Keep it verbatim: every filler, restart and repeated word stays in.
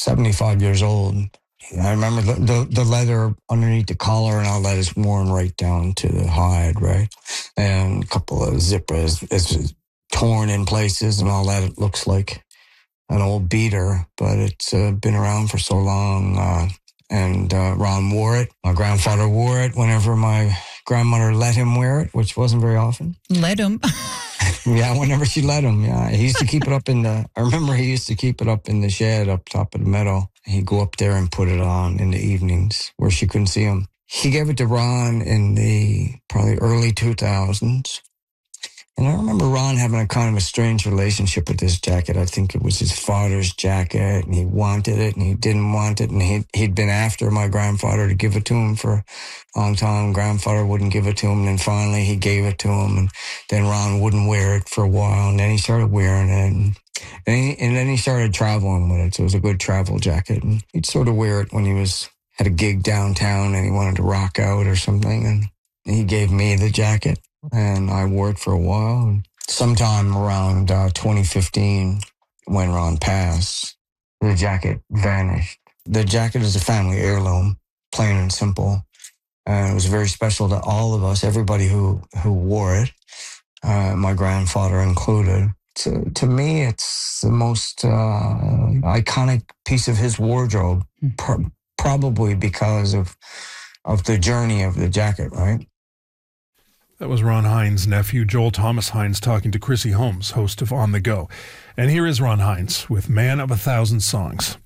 seventy-five years old. I remember the, the, the leather underneath the collar and all that is worn right down to the hide, right? And a couple of zippers is torn in places and all that. It looks like an old beater, but it's uh, been around for so long. Uh, and uh, Ron wore it. My grandfather wore it whenever my grandmother let him wear it, which wasn't very often. Let him? Yeah, whenever she let him, yeah. He used to keep it up in the, I remember he used to keep it up in the shed up top of the meadow. He'd go up there and put it on in the evenings where she couldn't see him. He gave it to Ron in the probably early two thousands. And I remember Ron having a kind of a strange relationship with this jacket. I think it was his father's jacket, and he wanted it, and he didn't want it, and he, he'd been after my grandfather to give it to him for a long time. Grandfather wouldn't give it to him, and then finally he gave it to him, and then Ron wouldn't wear it for a while, and then he started wearing it, and, and, he, and then he started traveling with it, so it was a good travel jacket, and he'd sort of wear it when he was had a gig downtown, and he wanted to rock out or something, and he gave me the jacket. And I wore it for a while. And sometime around uh, twenty fifteen, when Ron passed, the jacket vanished. The jacket is a family heirloom, plain and simple. And it was very special to all of us, everybody who, who wore it, uh, my grandfather included. To, to me, it's the most uh, iconic piece of his wardrobe, pro- probably because of of the journey of the jacket, right? That was Ron Hynes' nephew, Joel Thomas Hynes, talking to Chrissy Holmes, host of On the Go. And here is Ron Hynes with Man of a Thousand Songs.